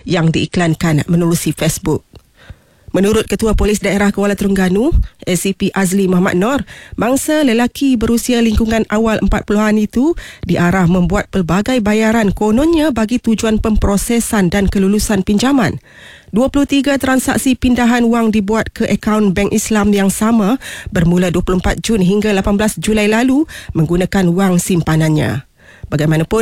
yang diiklankan menerusi Facebook. Menurut Ketua Polis Daerah Kuala Terengganu, ACP Azli Muhammad Nor, mangsa lelaki berusia lingkungan awal 40-an itu diarah membuat pelbagai bayaran kononnya bagi tujuan pemprosesan dan kelulusan pinjaman. 23 transaksi pindahan wang dibuat ke akaun Bank Islam yang sama bermula 24 Jun hingga 18 Julai lalu menggunakan wang simpanannya. Bagaimanapun,